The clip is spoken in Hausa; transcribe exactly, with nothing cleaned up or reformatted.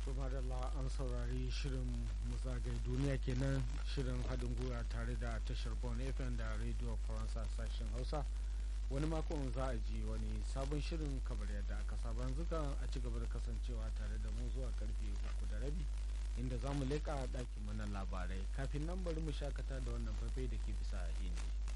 madalla an saurari shirin muzagai duniya kenan, shirin haɗin gwiwa tare da tashar Bon F M da Radio Faransa sashen Hausa. Wani makon za a ji wani sabon shirin kamar yadda aka saba, zuka a ci gaba da kasancewa tare da mu zuwa karfe uku da rabi inda za mu leƙa ɗakin mana labarai. Kafin nan bari mu shakata da wannan faifai da ke bisa inji.